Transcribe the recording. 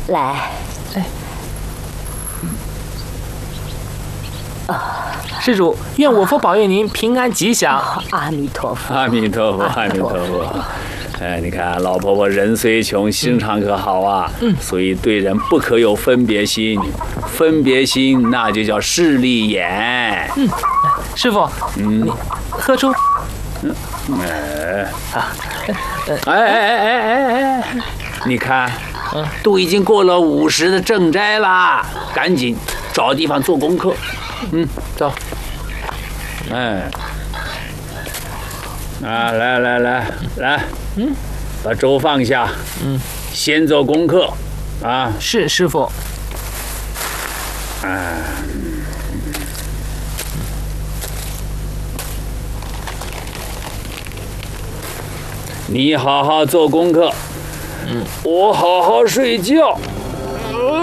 来。 施主，愿我佛保佑您平安吉祥。 阿弥陀佛， 阿弥陀佛，阿弥陀佛。哎，你看老婆婆人虽穷，心肠可好啊。所以对人不可有分别心，分别心那就叫势利眼。 师傅，你喝出。 哎，你看，都已经过了50的正斋啦，赶紧找地方做功课。 走。 来，把粥放下。先做功课啊。 是师傅。 你好好做功课，我好好睡觉。